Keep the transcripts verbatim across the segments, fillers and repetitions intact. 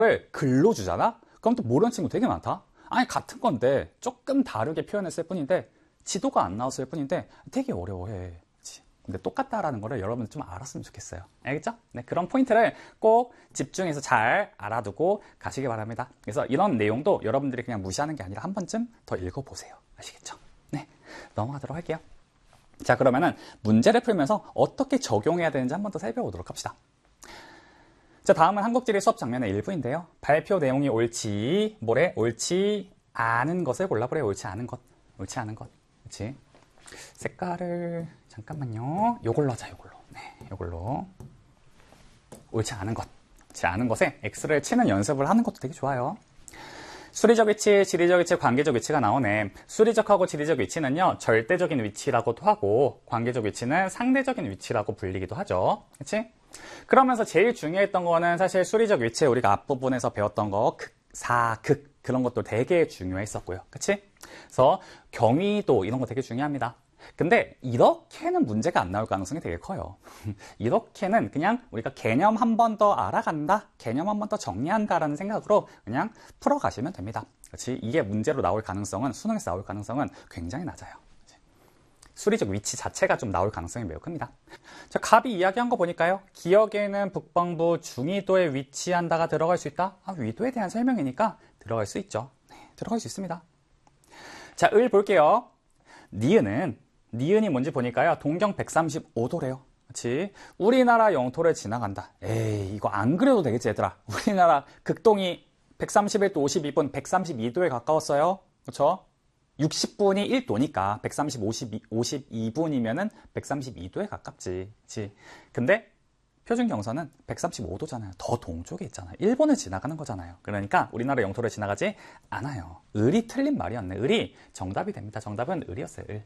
글로 주잖아? 그럼 또 모르는 친구 되게 많다? 아니, 같은 건데 조금 다르게 표현했을 뿐인데 지도가 안 나왔을 뿐인데 되게 어려워해. 그치? 근데 똑같다라는 거를 여러분 좀 알았으면 좋겠어요. 알겠죠? 네, 그런 포인트를 꼭 집중해서 잘 알아두고 가시기 바랍니다. 그래서 이런 내용도 여러분들이 그냥 무시하는 게 아니라 한 번쯤 더 읽어보세요. 아시겠죠? 네, 넘어가도록 할게요. 자, 그러면은 문제를 풀면서 어떻게 적용해야 되는지 한 번 더 살펴보도록 합시다. 자, 다음은 한국지리 수업 장면의 일부인데요. 발표 내용이 옳지, 뭐래? 옳지 않은 것을 골라보래. 옳지 않은 것. 옳지 않은 것. 그치? 색깔을, 잠깐만요. 요걸로 하자, 요걸로. 네, 요걸로. 옳지 않은 것. 옳지 않은 것에 X를 치는 연습을 하는 것도 되게 좋아요. 수리적 위치, 지리적 위치, 관계적 위치가 나오네. 수리적하고 지리적 위치는요, 절대적인 위치라고도 하고, 관계적 위치는 상대적인 위치라고 불리기도 하죠. 그치? 그러면서 제일 중요했던 거는 사실 수리적 위치, 우리가 앞부분에서 배웠던 거, 극, 사, 극, 그런 것도 되게 중요했었고요. 그치? 그래서 경위도 이런 거 되게 중요합니다. 근데 이렇게는 문제가 안 나올 가능성이 되게 커요. 이렇게는 그냥 우리가 개념 한 번 더 알아간다, 개념 한 번 더 정리한다라는 생각으로 그냥 풀어가시면 됩니다. 그렇지? 이게 문제로 나올 가능성은, 수능에서 나올 가능성은 굉장히 낮아요. 수리적 위치 자체가 좀 나올 가능성이 매우 큽니다. 자, 갑이 이야기한 거 보니까요. 기억에는 북방부 중위도에 위치한다가 들어갈 수 있다? 아, 위도에 대한 설명이니까 들어갈 수 있죠. 네, 들어갈 수 있습니다. 자, 을 볼게요. 니은은, 니은이 뭔지 보니까요. 동경 백삼십오 도래요. 그렇지? 우리나라 영토를 지나간다. 에이, 이거 안 그래도 되겠지, 얘들아. 우리나라 극동이 백삼십일 도 오십이 분, 백삼십이 도에 가까웠어요. 그렇죠? 육십 분이 일 도니까 백삼십, 오십이, 오십이 분이면은 백삼십이 도에 가깝지. 그치? 근데 표준 경선은 백삼십오 도잖아요. 더 동쪽에 있잖아요. 일본을 지나가는 거잖아요. 그러니까 우리나라 영토를 지나가지 않아요. 을이 틀린 말이었네. 을이 정답이 됩니다. 정답은 을이었어요. 을.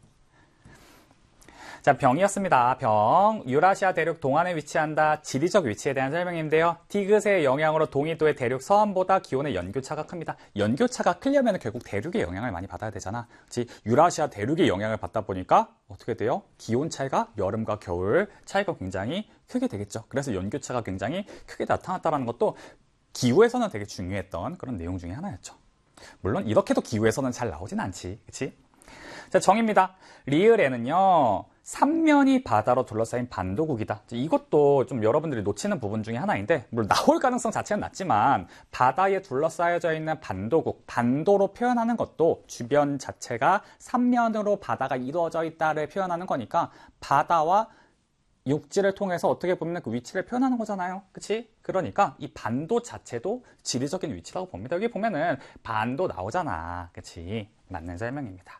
자, 병이었습니다. 병. 유라시아 대륙 동안에 위치한다. 지리적 위치에 대한 설명인데요. 디귿의 영향으로 동緯도의 대륙 서안보다 기온의 연교차가 큽니다. 연교차가 크려면 결국 대륙의 영향을 많이 받아야 되잖아. 그치? 유라시아 대륙의 영향을 받다 보니까 어떻게 돼요? 기온 차이가 여름과 겨울 차이가 굉장히 크게 되겠죠. 그래서 연교차가 굉장히 크게 나타났다는 것도 기후에서는 되게 중요했던 그런 내용 중에 하나였죠. 물론 이렇게도 기후에서는 잘 나오진 않지. 그치? 자, 정입니다. 리을에는요, 삼면이 바다로 둘러싸인 반도국이다. 이것도 좀 여러분들이 놓치는 부분 중에 하나인데, 물론 나올 가능성 자체는 낮지만 바다에 둘러싸여져 있는 반도국, 반도로 표현하는 것도 주변 자체가 삼면으로 바다가 이루어져 있다를 표현하는 거니까 바다와 육지를 통해서 어떻게 보면 그 위치를 표현하는 거잖아요. 그치? 그러니까 이 반도 자체도 지리적인 위치라고 봅니다. 여기 보면은 반도 나오잖아. 그치? 맞는 설명입니다.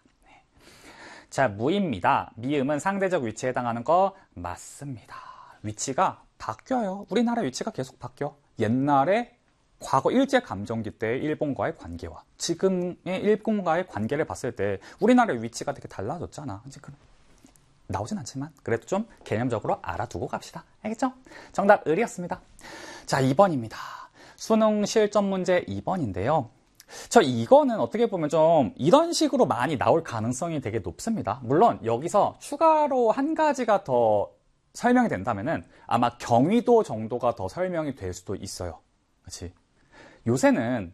자, 무입니다. 미음은 상대적 위치에 해당하는 거 맞습니다. 위치가 바뀌어요. 우리나라 위치가 계속 바뀌어. 옛날에 과거 일제감정기 때의 일본과의 관계와 지금의 일본과의 관계를 봤을 때 우리나라의 위치가 되게 달라졌잖아. 지금 나오진 않지만 그래도 좀 개념적으로 알아두고 갑시다. 알겠죠? 정답 을이었습니다. 자, 이 번입니다. 수능 실전 문제 이 번인데요. 저 이거는 어떻게 보면 좀 이런 식으로 많이 나올 가능성이 되게 높습니다. 물론 여기서 추가로 한 가지가 더 설명이 된다면은 아마 경위도 정도가 더 설명이 될 수도 있어요. 그렇지? 요새는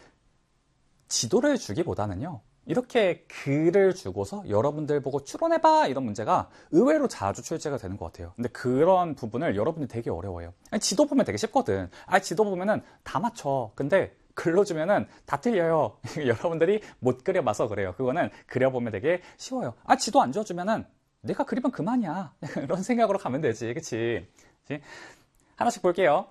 지도를 주기보다는요, 이렇게 글을 주고서 여러분들 보고 추론해봐 이런 문제가 의외로 자주 출제가 되는 것 같아요. 근데 그런 부분을 여러분들이 되게 어려워해요. 아니, 지도 보면 되게 쉽거든. 아, 지도 보면은 다 맞춰. 근데 글로 주면은 다 틀려요. 여러분들이 못 그려봐서 그래요. 그거는 그려보면 되게 쉬워요. 아, 지도 안 줘주면은 내가 그리면 그만이야. 이런 생각으로 가면 되지. 그치? 그치? 하나씩 볼게요.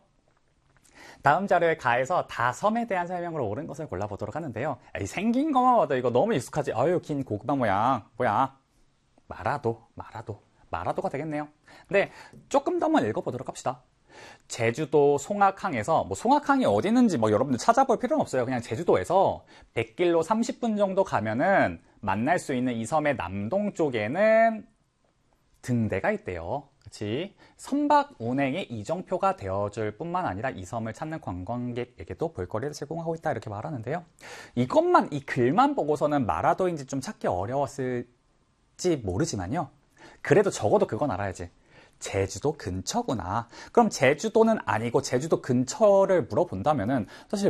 다음 자료에 가에서 다 섬에 대한 설명으로 옳은 것을 골라보도록 하는데요. 에이, 생긴 것만 봐도 이거 너무 익숙하지. 아유, 긴 고구마 모양. 뭐야? 마라도, 마라도. 마라도가 되겠네요. 근데 조금 더 한번 읽어보도록 합시다. 제주도 송악항에서, 뭐 송악항이 어디 있는지 뭐 여러분들 찾아볼 필요는 없어요. 그냥 제주도에서 백 킬로미터 삼십 분 정도 가면은 만날 수 있는 이 섬의 남동쪽에는 등대가 있대요. 그치? 선박 운행의 이정표가 되어줄 뿐만 아니라 이 섬을 찾는 관광객에게도 볼거리를 제공하고 있다, 이렇게 말하는데요. 이것만, 이 글만 보고서는 마라도인지 좀 찾기 어려웠을지 모르지만요. 그래도 적어도 그건 알아야지. 제주도 근처구나. 그럼 제주도는 아니고 제주도 근처를 물어본다면은 사실